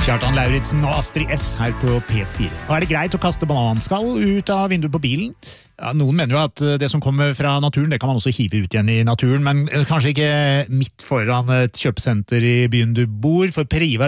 Kjartan Lauritzen og Astrid S her på P4. Og det greit å kaste bananskall ut av vinduet på bilen? Ja, noen mener jo at det som kommer fra naturen, det kan man også hive ut igjen i naturen, men kanskje ikke midt foran et kjøpesenter i byen du bor, for Per Ivar